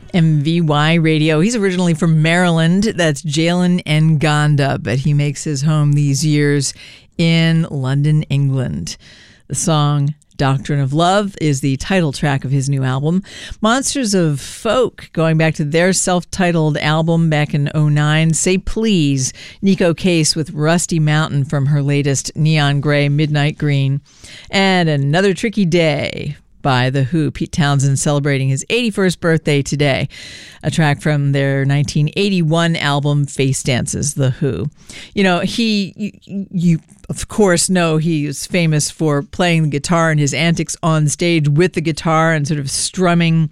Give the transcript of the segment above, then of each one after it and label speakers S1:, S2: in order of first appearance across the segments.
S1: MVY Radio. He's originally from Maryland. That's Jalen Nganda, but he makes his home these years in London, England. The song Doctrine of Love is the title track of his new album. Monsters of Folk, going back to their self-titled album back in 2009. Say Please, Nico Case with Rusty Mountain from her latest Neon Gray, Midnight Green. And Another Tricky Day by The Who. Pete Townsend celebrating his 81st birthday today. A track from their 1981 album, Face Dances, The Who. You know, you of course know he is famous for playing the guitar and his antics on stage with the guitar and sort of strumming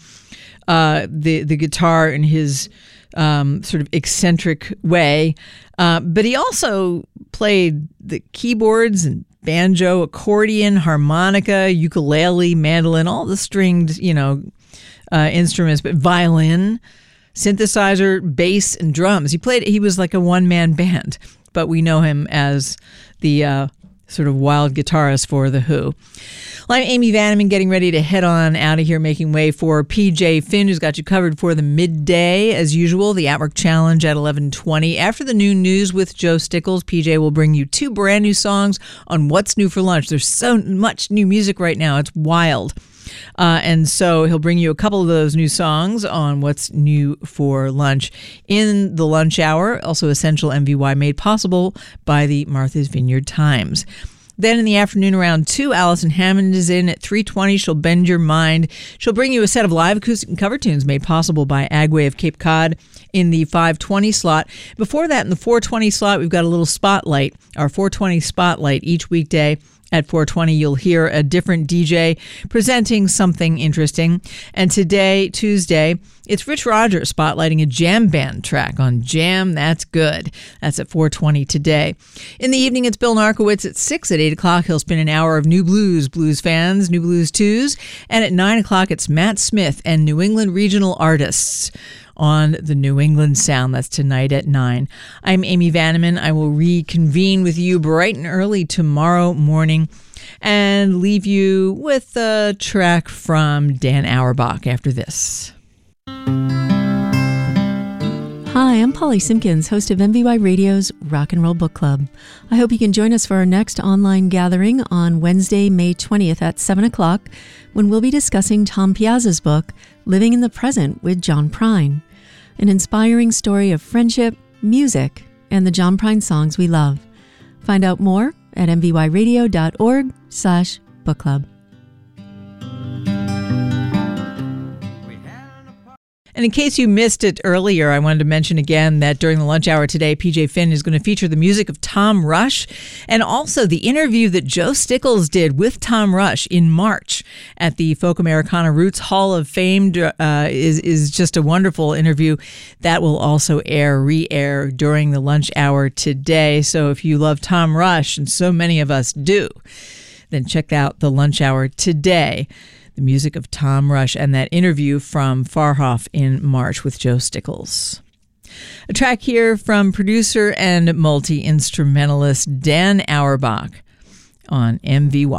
S1: the guitar in his sort of eccentric way. But he also played the keyboards and banjo, accordion, harmonica, ukulele, mandolin, all the stringed, instruments, but violin, synthesizer, bass, and drums. He was like a one-man band, but we know him as the sort of wild guitarist for The Who. Well, I'm Amy Vanneman, getting ready to head on out of here, making way for PJ Finn, who's got you covered for the midday, as usual, the At Work Challenge at 11:20. After the noon news with Joe Stickles, PJ will bring you 2 brand new songs on What's New for Lunch. There's so much new music right now. It's wild. And so he'll bring you a couple of those new songs on What's New for Lunch in the lunch hour. Also Essential MVY, made possible by the Martha's Vineyard Times. Then in the afternoon around 2, Allison Hammond is in at 3:20. She'll bend your mind. She'll bring you a set of live acoustic and cover tunes made possible by Agway of Cape Cod in the 5:20 slot. Before that, in the 4:20 slot, we've got a little spotlight, our 4:20 spotlight each weekday. At 4:20, you'll hear a different DJ presenting something interesting. And today, Tuesday, it's Rich Rogers spotlighting a jam band track on Jam That's Good. That's at 4:20 today. In the evening, it's Bill Narkowitz at 6. At 8 o'clock, he'll spin an hour of new blues fans, new blues twos. And at 9 o'clock, it's Matt Smith and New England regional artists on the New England Sound. That's tonight at 9. I'm Amy Vanneman. I will reconvene with you bright and early tomorrow morning and leave you with a track from Dan Auerbach after this.
S2: Hi, I'm Polly Simpkins, host of MVY Radio's Rock and Roll Book Club. I hope you can join us for our next online gathering on Wednesday, May 20th at 7 o'clock, when we'll be discussing Tom Piazza's book, Living in the Present with John Prine, an inspiring story of friendship, music, and the John Prine songs we love. Find out more at mvyradio.org/book club.
S1: And in case you missed it earlier, I wanted to mention again that during the lunch hour today, PJ Finn is going to feature the music of Tom Rush and also the interview that Joe Stickles did with Tom Rush in March at the Folk Americana Roots Hall of Fame is just a wonderful interview. That will also re-air during the lunch hour today. So if you love Tom Rush, and so many of us do, then check out the lunch hour today. The music of Tom Rush and that interview from Farhoff in March with Joe Stickles. A track here from producer and multi-instrumentalist Dan Auerbach on MVY.